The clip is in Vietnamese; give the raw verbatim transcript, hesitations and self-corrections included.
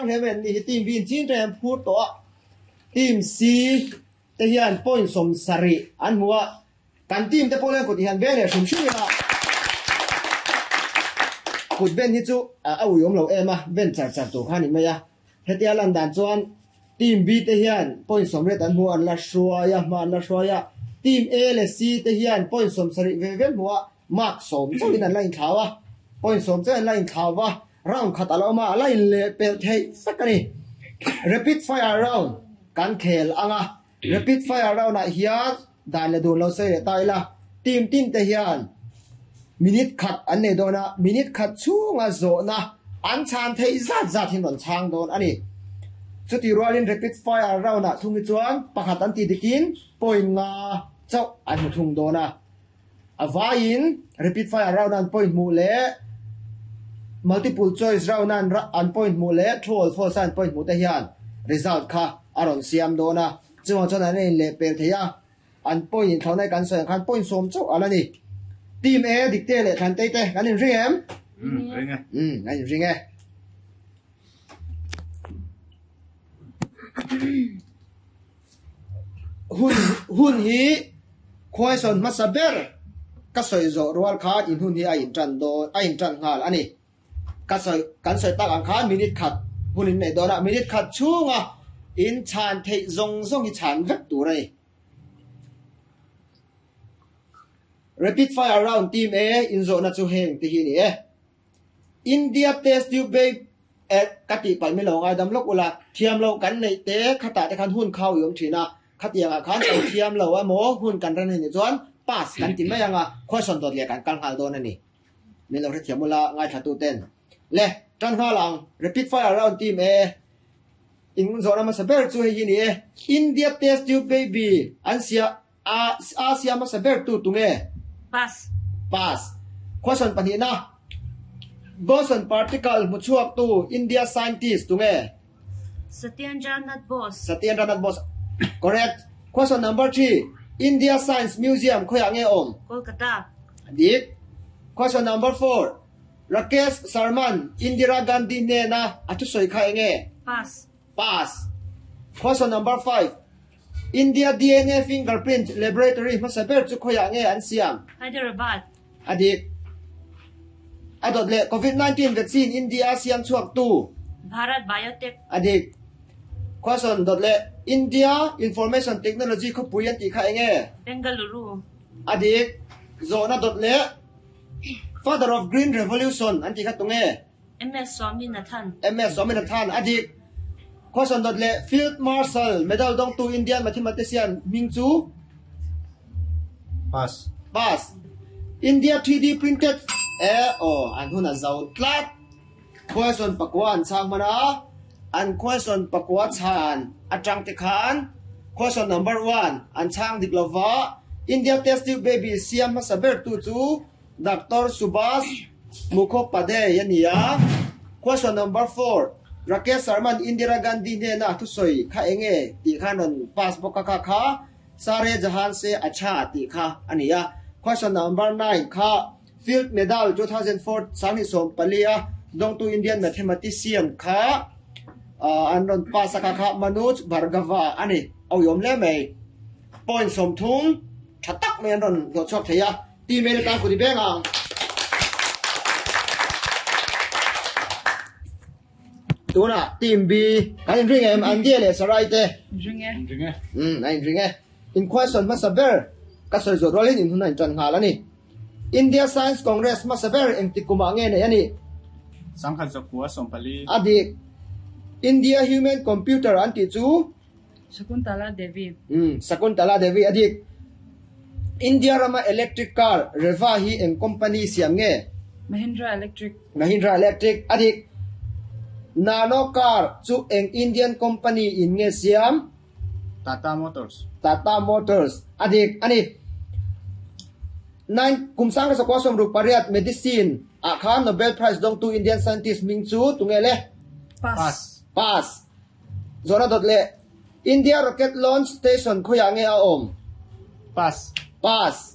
sang he men ni team bin chin rem phut to team C te hian point som sari an huwa kan team te polen ko ti han bele shum shum la kut ben hi chu a u yom lo ema ben char char tu khani me ya hetia lan dan chuan team B te hian point som ret an huwa la shwa ya ma la shwa ya team A le C te hian point som sari ve ve huwa mark som chu in an lain thawa point som chu an lain thawa round khataloma lain le pel thei sakani rapid fire round kan khel anga rapid fire round a hian dan le dun lo se taila team team te hian minute khat an ne dona minute khat chunga zo na an chan thei zat zat hin don chang don ani chuti rolling rapid fire round a thungi chuan pakhat an ti dikin point nga chau an thung dona avain rapid fire round an point mu le multiple choice round an an point mu le true false an point mu te hian result kha aron siam dona chuan chuan an le pel theya an point in thonai kan soang khan point som chau alani team A dikte le than te te kan in ring em um ring e um kan in ring e hun hun hi question masaber ka soi zo rual kha in hun hi a in tran do a in tran ngal ani ka soi kan soi tak an khan minute khat hun in me do na minute khat chunga in chan thei zong zong hi chan vek tu rai rapid fire round team A in zo na chu heng ti hi ni e India test tube bay at kati pai me lo ngai dam lok ula thiam lo kan nei te khata te khan hun khau yom thina khatianga khan au thiam lo a mo hun kan ran ni chuan pass kan tin mai anga question dot le kan kal hal don ani me lo thiam mula ngai thatu ten le tan ha lang rapid fire round team A in zo na ma saber chu hi ni e India test tube baby ansia a asia ma saber tu tunge pass pass question pani na boson particle muchuak tu India scientist tunge Satyendra Bose Satyendra Bose correct question number three India Science Museum khoyange om Kolkata dik question number four Rakesh Sarman Indira Gandhi ne na atu soi kha enge pass pass question number five India D N A fingerprint laboratory masaber chu khoyange an siam Hyderabad adik adot le covid nineteen vaccine India siam chuak tu Bharat Biotech adik question dot le India information technology kho puyan ti kha enge Bengaluru adik zona dot le father of green revolution anti kha tunge M S Swaminathan M S Swaminathan adik question dot le field marshal medal dong tu Indian mathematician mingchu pass pass India three D printed eh oh an huna zau tlat question pakwan sang mana an question pakwa chan atang te khan question number one an chang diklova India test tube baby siam masaber tu chu Doctor Subhas Mukhopadhyay yania question number four Rakesh Sarman Indira Gandhi ne na thu soi kha enge ti khanon passport ka kha kha sare jahan se acha ti kha ania question number nine kha field medal two thousand four sani som palia dong tu Indian mathematician kha anon pasaka kha Manoj Bhargava ani au yom le mai point som thung thatak me ron do chok thaya ti me ka ku di benga tuna team B kan ring em an dia le sarai te ring e ring e um ai ring e in question masaber ka soi zo rolin in hunan chan ngala ni India Science Congress masaber engti kuma nge ne yani sangkhat zakua sompali adik India Human Computer anti chu Shakuntala Devi um Sakuntala Devi adik India Rama Electric Car Reva hi eng company siam nge Mahindra Electric Mahindra Electric adik Nano Car chu eng Indian company in nge siam Tata Motors Tata Motors adik ani nine kumsang ka sa kwasom ru pariat medicine akhan Nobel Prize dong tu Indian scientist mingchu tungele pass pass zona dot le India Rocket Launch Station khoyange a om pass pass